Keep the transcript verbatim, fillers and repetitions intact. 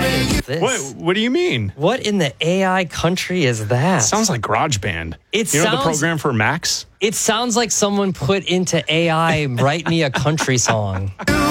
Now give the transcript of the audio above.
is this? What? What do you mean? What in the A I country is that? Sounds like GarageBand. It you know sounds, the program for Macs? It sounds like someone put into A I, write me a country song.